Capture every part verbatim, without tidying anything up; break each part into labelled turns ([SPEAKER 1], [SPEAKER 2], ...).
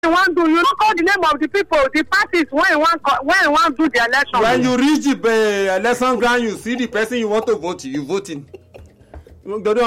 [SPEAKER 1] want to, you don't call the name of the people, the parties when you want when you want to do the election.
[SPEAKER 2] When you reach the uh, election ground, you see the person you want to vote, you voting. Candidate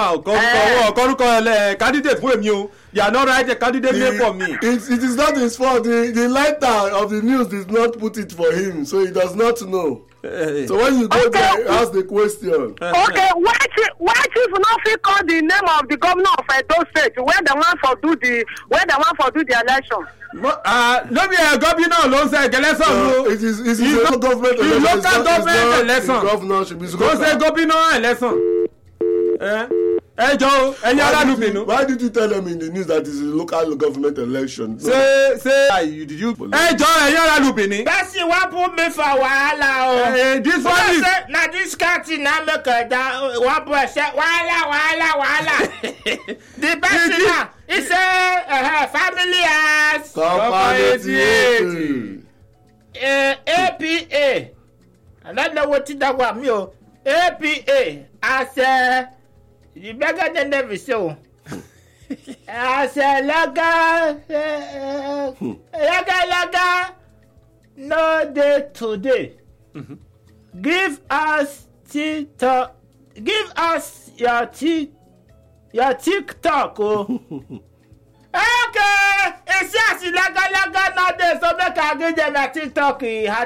[SPEAKER 2] for me, you are not right. A candidate name for me.
[SPEAKER 3] It, it is not his fault. The, the lighter of the news did not put it for him, so he does not know. Uh, so when you go okay. there, ask the question.
[SPEAKER 1] Okay, why chief, why chief not fit call the name of the governor of Edo State where the one for do the where the one for do the election?
[SPEAKER 2] Uh, no be a governor alone say election.
[SPEAKER 3] No, it is it is a local government election.
[SPEAKER 2] Local government election.
[SPEAKER 3] Governor should be
[SPEAKER 2] go say governor election. Eh? Hey Joe, any other Benu?
[SPEAKER 3] Why did you tell them in the news that it's a local government election?
[SPEAKER 2] Say, say, you did you? Hey Joe, any other Benu?
[SPEAKER 4] That's you want put me for wahala.
[SPEAKER 2] Hey, this one is
[SPEAKER 4] now this country now make a down one boy say wahala, wahala, wahala. The best now is a uh, family house.
[SPEAKER 3] Company
[SPEAKER 4] uh, A P A. I don't know what it that was me. A P A as a the beggar than never so. As a laga, laga, laga, no day today. Mm-hmm. Give us TikTok, give us your t your TikTok. Oh. Okay, it's just laga, laga, no day, so make I give them a TikTok.